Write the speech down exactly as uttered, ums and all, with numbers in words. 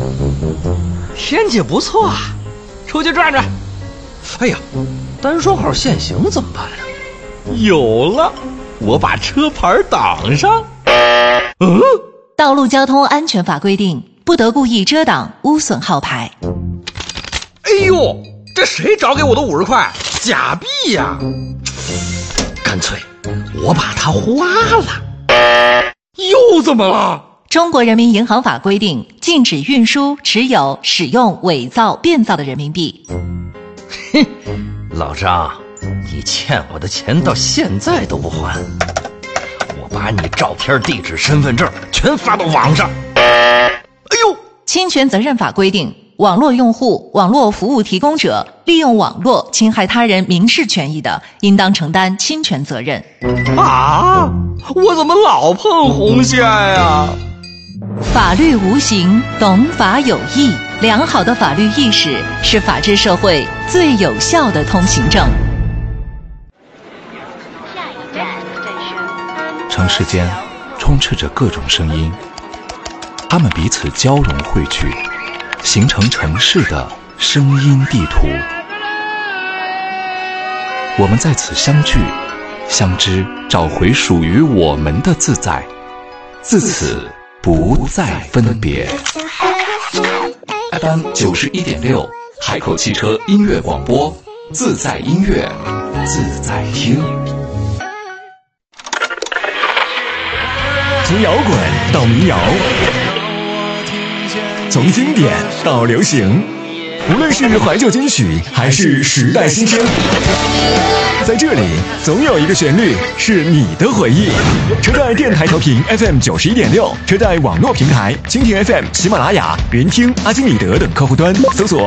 天气不错啊，出去转转。 哎呀，单双号限行怎么办呀？ 有了，我把车牌挡上。 嗯， 道路交通安全法规定，不得故意遮挡、污损号牌。 哎呦，这谁找给我的五十块？假币呀！干脆我把它花了。又怎么了？ 中国人民银行法规定，禁止运输、持有、使用伪造、变造的人民币。 哼，老张，你欠我的钱到现在都不还，我把你照片、地址、身份证全发到网上。哎呦， 侵权责任法规定，网络用户、网络服务提供者利用网络侵害他人民事权益的，应当承担侵权责任。 啊，我怎么老碰红线呀？ 法律无形，懂法有益。良好的法律意识是法治社会最有效的通行证。 城市间充斥着各种声音，它们彼此交融汇聚，形成城市的声音地图。我们在此相聚、相知，找回属于我们的自在，自此不再分别。F M 九十一点六，海口汽车音乐广播，自在音乐，自在听。 从摇滚到民谣，从经典到流行，无论是怀旧金曲还是时代新声，在这里总有一个旋律是你的回忆。车载电台调频 F M 九十一点六，车载网络平台蜻蜓 F M、喜马拉雅、云听、阿基米德等客户端搜索